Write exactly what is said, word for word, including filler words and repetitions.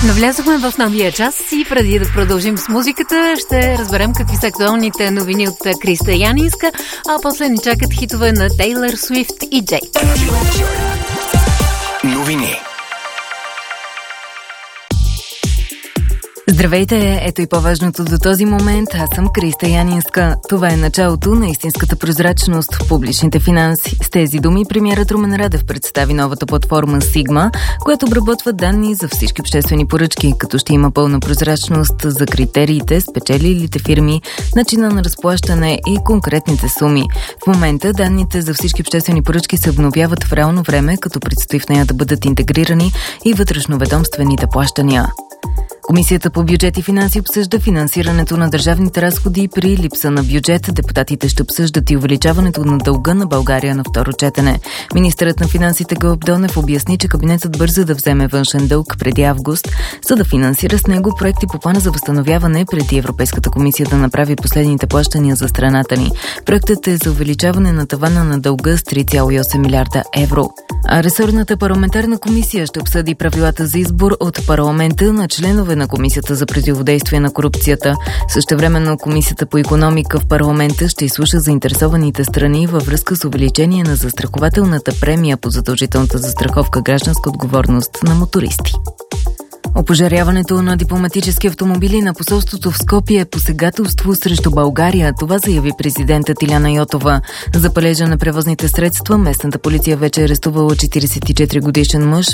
Навлязохме в новия час и преди да продължим с музиката, ще разберем какви са актуалните новини от Криста Янинска, а после ни чакат хитове на Тейлър Суифт и Джейк. Новини. Здравейте, ето и по-важното до този момент. Аз съм Криста Янинска. Това е началото на истинската прозрачност в публичните финанси. С тези думи премиерът Румен Радев представи новата платформа Sigma, която обработва данни за всички обществени поръчки, като ще има пълна прозрачност за критериите, спечелилите фирми, начина на разплащане и конкретните суми. В момента данните за всички обществени поръчки се обновяват в реално време, като предстои в нея да бъдат интегрирани и вътрешноведомствените плащания. Комисията по бюджет и финанси обсъжда финансирането на държавните разходи при липса на бюджет. Депутатите ще обсъждат и увеличаването на дълга на България на второ четене. Министърът на финансите Гълъб Донев обясни, че кабинетът бърза да вземе външен дълг преди август, за да финансира с него проекти по плана за възстановяване преди Европейската комисия да направи последните плащания за страната ни. Проектът е за увеличаване на тавана на дълга с три цяло и осем милиарда евро. А ресорната парламентарна комисия ще обсъди правилата за избор от парламента на членове на Комисията за противодействие на корупцията. Същевременно Комисията по икономика в парламента ще изслуша заинтересованите страни във връзка с увеличение на застрахователната премия по задължителната застраховка гражданска отговорност на мотористи. Опожаряването на дипломатически автомобили на посолството в Скопие е посегателство срещу България. Това заяви президентът Иляна Йотова. За палежа на превозните средства местната полиция вече е арестувала четиридесет и четири годишен мъж,